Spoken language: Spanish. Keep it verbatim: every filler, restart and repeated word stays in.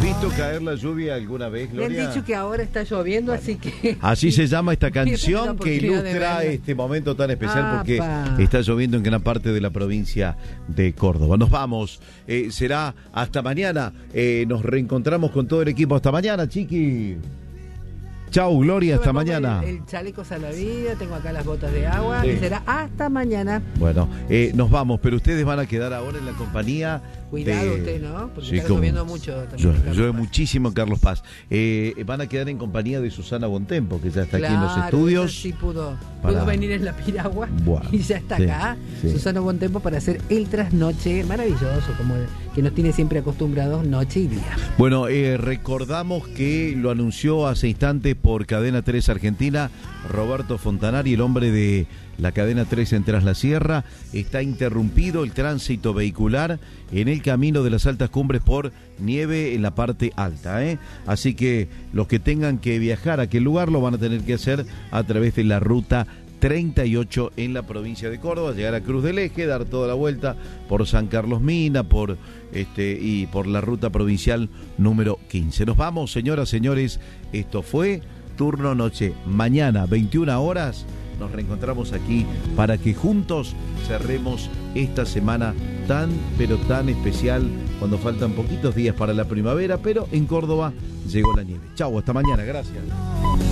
visto caer la lluvia alguna vez, Gloria? Me han dicho que ahora está lloviendo, bueno, así que... Así se llama esta canción que ilustra este momento tan especial ¡Apa! Porque está lloviendo en gran parte de la provincia de Córdoba. Nos vamos. Eh, será hasta mañana. Eh, nos reencontramos con todo el equipo. Hasta mañana, chiqui. Chau, Gloria, hasta mañana. El, el chaleco salvavidas, tengo acá las botas de agua, sí. Y será hasta mañana. Bueno, eh, nos vamos, pero ustedes van a quedar ahora en la compañía. Cuidado de... usted, ¿no? Porque sí, está como... lloviendo mucho. También llueve muchísimo en Carlos Paz. Eh, van a quedar en compañía de Susana Bontempo, que ya está claro, aquí en los estudios. Sí, pudo, para... pudo venir en la piragua. Bueno, y ya está sí, acá. Sí. Susana Bontempo para hacer el trasnoche maravilloso, como el, que nos tiene siempre acostumbrados noche y día. Bueno, eh, recordamos que lo anunció hace instantes por Cadena tres Argentina, Roberto Fontanari, el hombre de la Cadena tres en Tras la Sierra. Está interrumpido el tránsito vehicular en el camino de las altas cumbres por nieve en la parte alta, ¿eh? Así que los que tengan que viajar a aquel lugar lo van a tener que hacer a través de la ruta treinta y ocho en la provincia de Córdoba, llegar a Cruz del Eje, dar toda la vuelta por San Carlos Mina, por este y por la ruta provincial número quince. Nos vamos, señoras, señores. Esto fue Turno Noche. Mañana, veintiuna horas, nos reencontramos aquí para que juntos cerremos esta semana tan, pero tan especial, cuando faltan poquitos días para la primavera, pero en Córdoba llegó la nieve. Chau, hasta mañana, gracias.